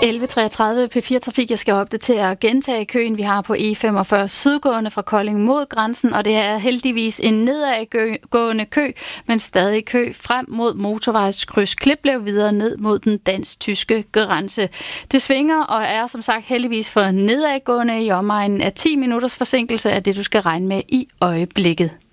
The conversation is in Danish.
11.33 P4 Trafik. Jeg skal opdatere og gentage køen, vi har på E45 sydgående fra Kolding mod grænsen, og det er heldigvis en nedadgående kø, men stadig kø frem mod motorvejskryds Kliplev videre ned mod den dansk-tyske grænse. Det svinger og er som sagt heldigvis for nedadgående i omegnen af 10 minutters forsinkelse af det, du skal regne med i øjeblikket.